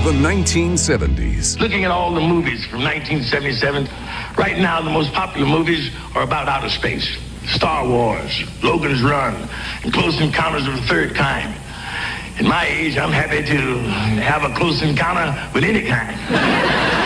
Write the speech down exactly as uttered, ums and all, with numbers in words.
The nineteen seventies. Looking at all the movies from nineteen seventy-seven, right now the most popular movies are about outer space. Star Wars, Logan's Run, and Close Encounters of the Third Kind. In my age, I'm happy to have a close encounter with any kind.